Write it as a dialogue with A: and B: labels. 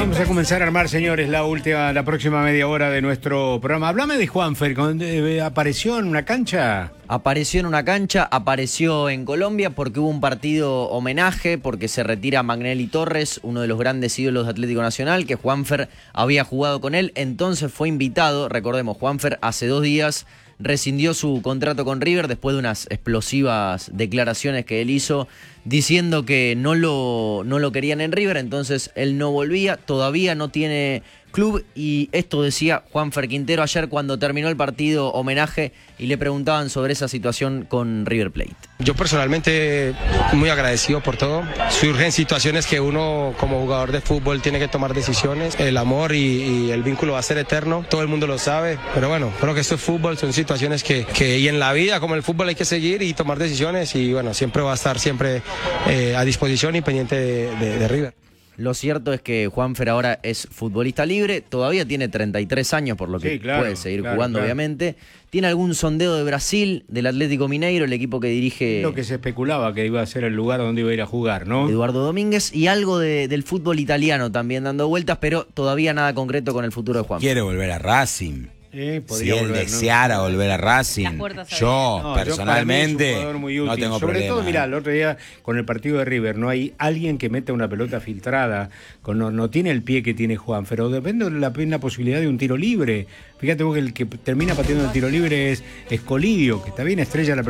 A: Vamos a comenzar a armar, señores, la próxima media hora de nuestro programa. Háblame de Juanfer, ¿apareció en una cancha?
B: Apareció en una cancha, apareció en Colombia porque hubo un partido homenaje, porque se retira Magnelli Torres, uno de los grandes ídolos de Atlético Nacional, que Juanfer había jugado con él, entonces fue invitado. Recordemos, Juanfer hace 2 días rescindió su contrato con River después de unas explosivas declaraciones que él hizo diciendo que no lo querían en River, entonces él no volvía, todavía no tiene club, y esto decía Juanfer Quintero ayer cuando terminó el partido homenaje y le preguntaban sobre esa situación con River Plate.
C: Yo personalmente muy agradecido por todo. Surgen situaciones que uno como jugador de fútbol tiene que tomar decisiones. El amor y el vínculo va a ser eterno, todo el mundo lo sabe, pero bueno, creo que esto es fútbol, son situaciones que y en la vida como en el fútbol hay que seguir y tomar decisiones, y bueno, siempre va a estar siempre a disposición y pendiente de River.
B: Lo cierto es que Juanfer ahora es futbolista libre, todavía tiene 33 años, por lo que puede seguir jugando, obviamente. Tiene algún sondeo de Brasil, del Atlético Mineiro, el equipo que dirige...
A: Lo que se especulaba que iba a ser el lugar donde iba a ir a jugar, ¿no?
B: Eduardo Domínguez, y algo del fútbol italiano también dando vueltas, pero todavía nada concreto con el futuro de Juanfer.
D: Quiere volver a Racing.
A: Si él
D: deseara volver a Racing, yo personalmente no tengo
A: Sobre
D: problema.
A: todo, mirá, el otro día con el partido de River, no hay alguien que meta una pelota filtrada, no tiene el pie que tiene Juan, pero depende de la posibilidad de un tiro libre. Fíjate vos que el que termina pateando el tiro libre es Colidio, que está bien, estrella la